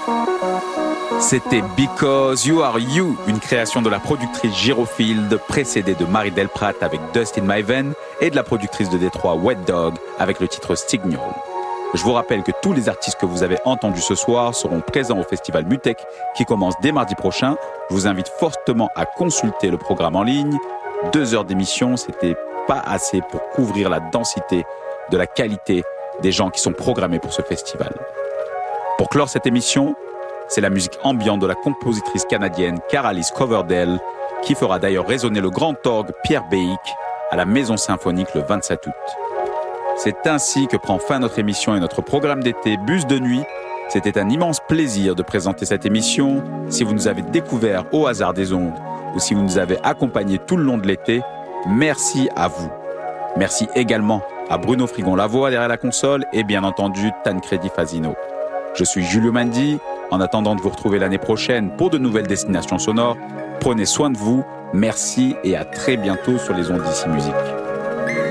C'était Because You Are You, une création de la productrice Girofield, précédée de Mary Delprat avec Dust in My Vein et de la productrice de Détroit Wet Dog avec le titre Stignol. Je vous rappelle que tous les artistes que vous avez entendus ce soir seront présents au festival Mutech qui commence dès mardi prochain. Je vous invite fortement à consulter le programme en ligne. 2 heures d'émission, c'était pas assez pour couvrir la densité de la qualité des gens qui sont programmés pour ce festival. Pour clore cette émission, c'est la musique ambiante de la compositrice canadienne Caralis Coverdale qui fera d'ailleurs résonner le grand orgue Pierre Béic à la Maison Symphonique le 27 août. C'est ainsi que prend fin notre émission et notre programme d'été Bus de nuit. C'était un immense plaisir de présenter cette émission. Si vous nous avez découverts au hasard des ondes ou si vous nous avez accompagnés tout le long de l'été, merci à vous. Merci également à Bruno Frigon-Lavoie derrière la console et bien entendu Tancredi Fasino. Je suis Julio Mandi. En attendant de vous retrouver l'année prochaine pour de nouvelles destinations sonores, prenez soin de vous, merci et à très bientôt sur les ondes d'Ici Musique.